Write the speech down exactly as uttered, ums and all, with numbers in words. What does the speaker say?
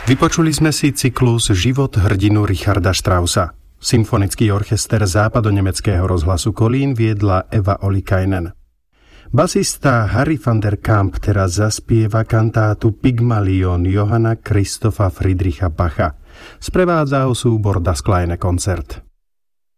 Vypočuli sme si cyklus Život hrdinu Richarda Straussa. Symfonický orchester západonemeckého rozhlasu Kolín viedla Eva Ollikainen. Basista Harry van der Kamp teraz zaspieva kantátu Pygmalion Johanna Christopha Friedricha Bacha. Sprevádza ho súbor Das Kleine Konzert.